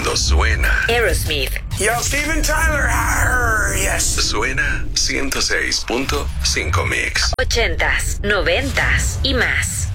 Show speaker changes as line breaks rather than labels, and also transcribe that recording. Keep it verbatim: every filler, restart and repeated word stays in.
Cuando suena
Aerosmith.
Yo, Steven Tyler. Arr, yes.
Suena ciento seis punto cinco Mix.
Ochentas, noventas y más.